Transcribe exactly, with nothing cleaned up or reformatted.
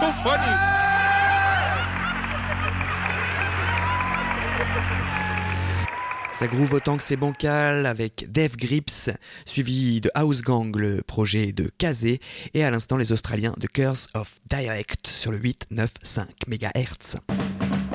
so funny. Ça groove autant que c'est bancal avec Death Grips, suivi de House Gang, le projet de Kazé, et à l'instant les Australiens de Curse of Dialect sur le huit neuf cinq mégahertz.